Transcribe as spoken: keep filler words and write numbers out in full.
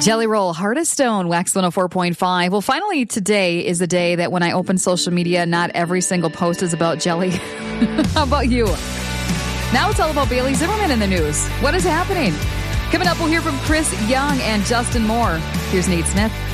Jelly Roll, Heart of Stone, Wax one oh four point five. Well, finally, today is the day that when I open social media, not every single post is about jelly. How about you? Now it's all about Bailey Zimmerman in the news. What is happening? Coming up, we'll hear from Chris Young and Justin Moore. Here's Nate Smith.